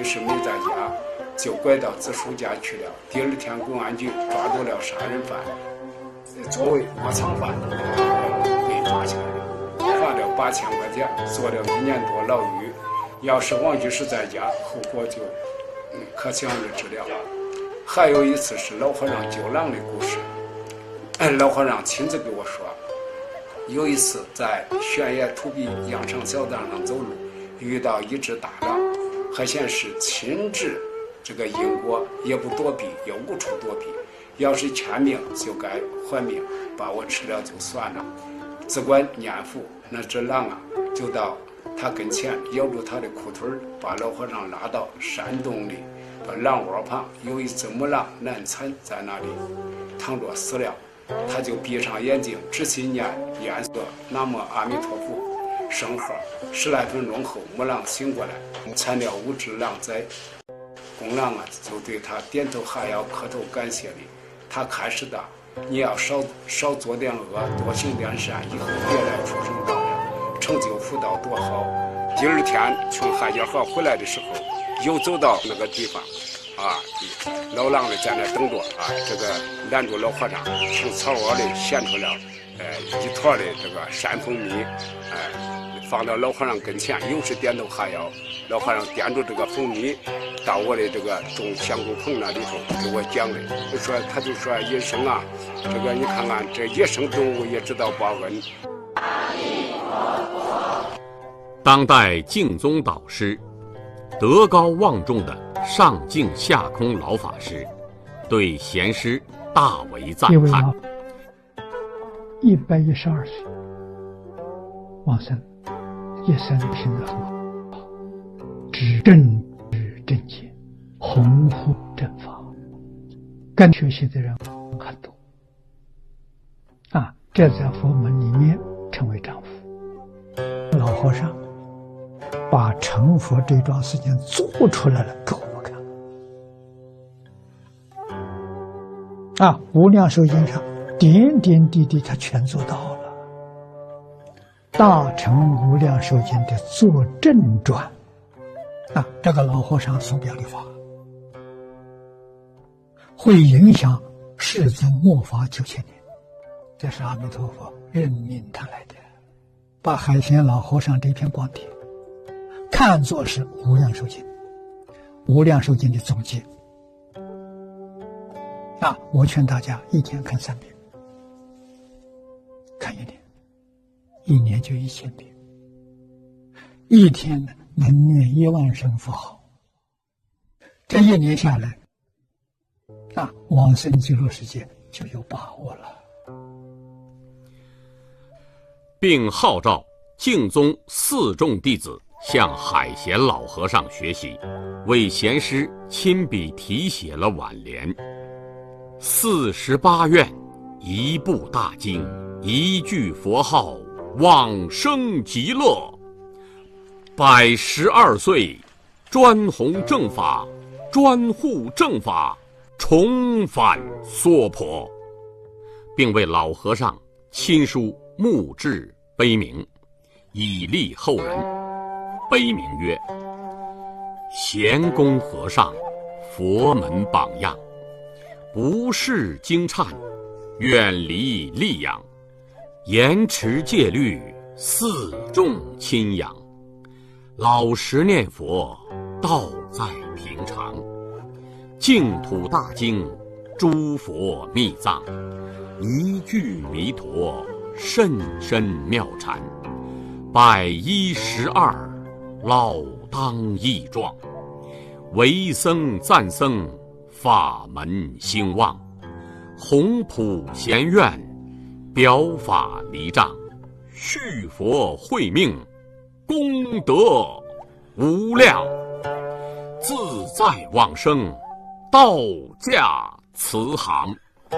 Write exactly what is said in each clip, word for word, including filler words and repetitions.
时没在家，就拐到子叔家去了。第二天，公安局抓住了杀人犯，作为窝藏犯被抓起来了，罚了八千块钱，坐了一年多牢狱。要是王居士在家，后果就嗯可想而知了。还有一次是老和尚救狼的故事，老和尚亲自给我说，有一次在悬崖土壁羊肠小道上走路，遇到一只大狼，还显示亲至这个因果，也不躲避，也无处躲避。要是欠命就该还命，把我吃了就算了。只管念佛，那只狼啊，就到他跟前咬住他的裤腿，把老和尚拉到山洞里，把狼窝旁有一只母狼难产在那里躺着死了。他就闭上眼睛，仔细念念诵南无阿弥陀佛圣号。十来分钟后，母狼醒过来，产了五只狼崽。公狼啊，就对他点头哈腰，磕头感谢礼。他开始的，你要少少做点恶，多行点善，以后别来畜生道了，成就福道多好。第二天从海家河回来的时候，又走到那个地方。啊，老狼呢在那等着啊，这个拦住老和尚，从草窝里衔出了，呃，一坨的这个山蜂蜜，哎、呃，放到老和尚跟前，又是点头哈腰。老和尚掂住这个蜂蜜，到我的这个种香菇棚那里头给我讲的，就说他就说野生啊，这个你看看这野生动物也知道报恩。 当代净宗导师，德高望重的上净下空老法师对贤师大为赞叹。 一百一十二岁往生，一生品质很好，知正知正见，弘护正法，跟学习的人很多啊，这在佛门里面称为丈夫。老和尚把成佛这桩事情做出来了给我们看啊，无量寿经上点点滴滴他全做到了。大乘无量寿经的作证传啊，这个老和尚所表的法会影响世尊末法九千年，这是阿弥陀佛任命他来的，把海贤老和尚这篇光碟看作是无量寿经，无量寿经的总结啊！我劝大家一天看三遍，看一年，一年就一千遍，一天能念一万声佛号，这一年下来啊，往生极乐世界就有把握了。 并号召净宗四众弟子向海贤老和尚学习，为贤师亲笔题写了挽联：四十八愿，一部大经，一句佛号，往生极乐。百十二岁，专弘正法，专护正法，重返娑婆，并为老和尚亲书墓志碑铭，以利后人。碑铭曰：贤公和尚，佛门榜样，不视经忏，远离戾养，严持戒律，四众亲仰，老实念佛，道在平常，净土大经，诸佛密藏，一句弥陀，甚深妙禅，百一十二，老当益壮，为僧赞僧，法门兴旺，弘普贤愿，表法离障，续佛慧命，功德无量，自在往生，道驾慈航。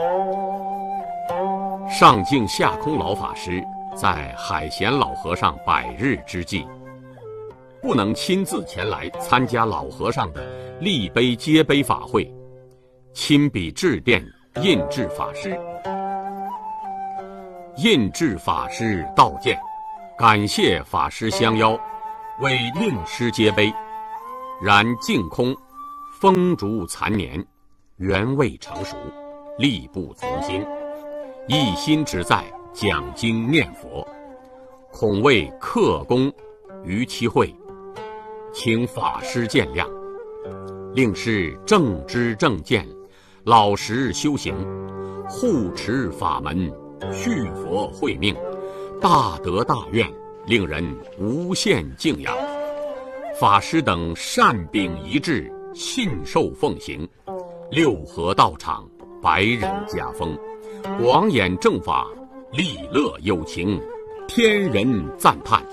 上净下空老法师在海贤老和尚百日之际，不能亲自前来参加老和尚的立碑接碑法会，亲笔致电印制法师。印制法师道见，感谢法师相邀，为令师接碑， 然净空，风烛残年，缘未成熟，力不从心，一心只在讲经念佛，恐为克功于其会，请法师见谅。令是正知正见，老实修行，护持法门，续佛慧命，大德大愿，令人无限敬仰。法师等善秉一致，信受奉行，六合道场，百人家风，广演正法，利乐有情，天人赞叹。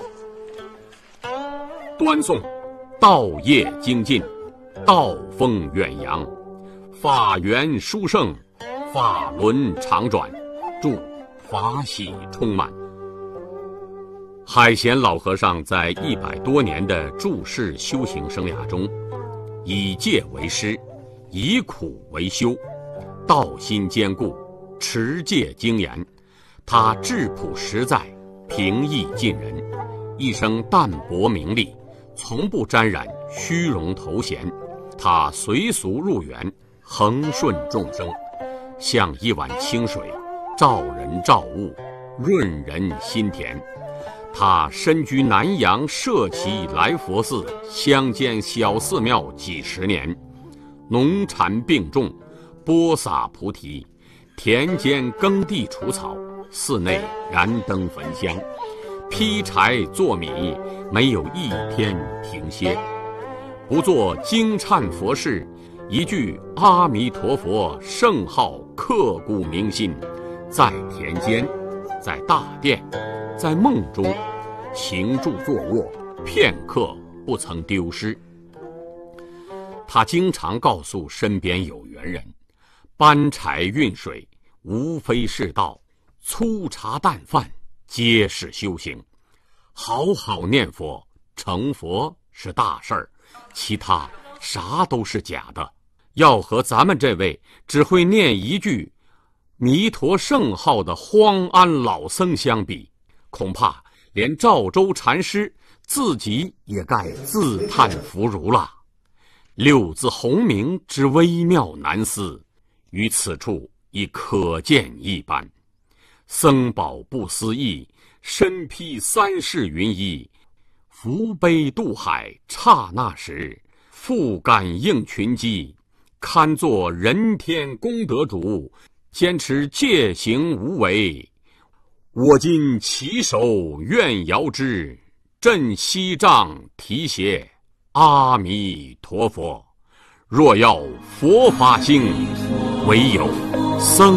端诵道业精进，道风远扬，法缘殊胜，法轮常转，祝法喜充满。海贤老和尚在一百多年的住世修行生涯中，以戒为师，以苦为修，道心坚固，持戒精严。他质朴实在，平易近人，一生淡泊名利，从不沾染虚荣头衔。他随俗入园，恒顺众生，像一碗清水，照人照物，润人心田。他身居南阳社稷来佛寺乡间小寺庙几十年，农禅并种，播撒菩提，田间耕地除草，寺内燃灯焚香，劈柴做米，没有一天停歇。不做惊忏佛事，一句阿弥陀佛圣号刻骨铭心，在田间，在大殿，在梦中，行住坐卧，片刻不曾丢失。他经常告诉身边有缘人，搬柴运水无非是道，粗茶淡饭皆是修行。好好念佛，成佛是大事儿，其他啥都是假的。要和咱们这位只会念一句弥陀圣号的荒安老僧相比，恐怕连赵州禅师自己也该自叹弗如了。六字洪名之微妙难思，于此处已可见一斑。僧宝不思议，身披三世云衣，扶悲渡海，刹那时，复感应群机，堪作人天功德主，坚持戒行无为。我今起手愿遥之，振西杖提携阿弥陀佛。若要佛法兴，唯有僧